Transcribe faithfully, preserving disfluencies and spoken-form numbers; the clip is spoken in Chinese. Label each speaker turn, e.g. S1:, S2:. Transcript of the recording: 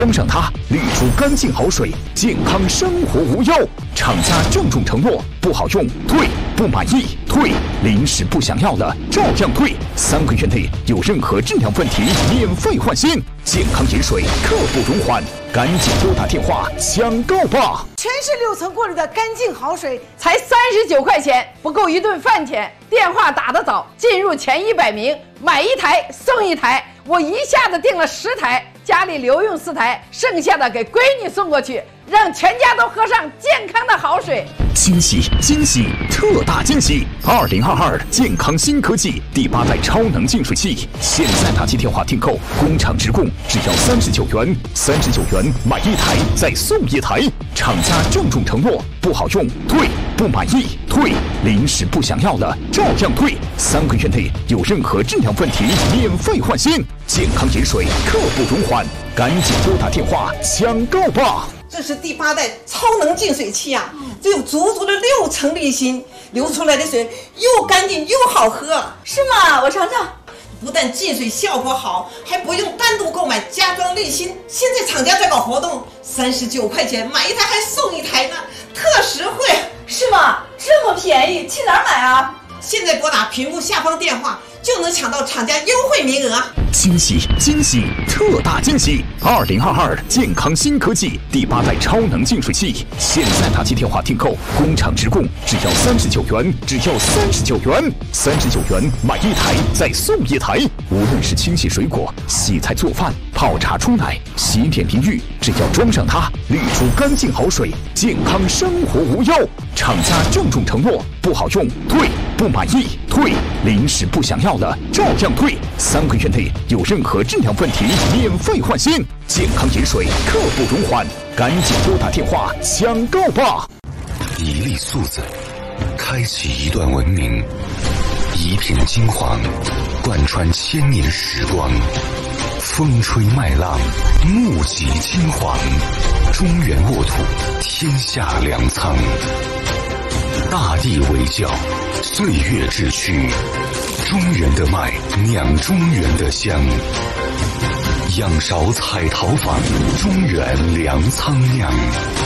S1: 装上它，滤出干净好水，健康生活无忧。厂家郑重承诺，不好用退，不满意退，临时不想要了照样退，三个月内有任何质量问题免费换新。健康饮水刻不容缓，赶紧拨打电话抢购吧！
S2: 全是六层过滤的干净好水，才三十九块钱，不够一顿饭钱。电话打得早，进入前一百名，买一台送一台。我一下子订了十台，家里留用四台，剩下的给闺女送过去，让全家都喝上健康的好水。
S1: 惊喜惊喜，特大惊喜！二零二二健康新科技第八代超能净水器，现在打起电话订购，工厂直供，只要三十九元，三十九元买一台再送一台。厂家郑重承诺，不好用退，不满意退，临时不想要了照样退，三个月内有任何质量问题免费换新。健康饮水刻不容缓，赶紧拨打电话抢购吧！
S3: 这是第八代超能净水器啊，这有足足的六层滤芯，流出来的水又干净又好喝。
S4: 是吗？我尝尝。
S3: 不但净水效果好，还不用单独购买加装滤芯。现在厂家在搞活动，三十九块钱买一台还送一台呢，特实惠。
S4: 是吗？这么便宜，去哪儿买啊？
S3: 现在拨打屏幕下方电话就能抢到厂家优惠名额。
S1: 惊喜惊喜，特大惊喜！二零二二健康新科技第八代超能净水器，现在打起电话订购，工厂直供，只要三十九元，只要三十九元，三十九元买一台再送一台。无论是清洗水果、洗菜做饭、泡茶冲奶、洗脸淋浴，只要装上它，滤出干净好水，健康生活无忧。厂家郑重承诺，不好用退，不满意退，临时不想要了照样退，三个月内有任何质量问题免费换新。健康饮水刻不容缓，赶紧拨打电话抢购吧！
S5: 一粒素子，开启一段文明；一品金黄，贯穿千年时光。风吹麦浪，目击金黄，中原沃土，天下粮仓。大地为教，岁月志趣，中原的麦酿中原的香。仰韶彩陶坊，中原粮仓酿。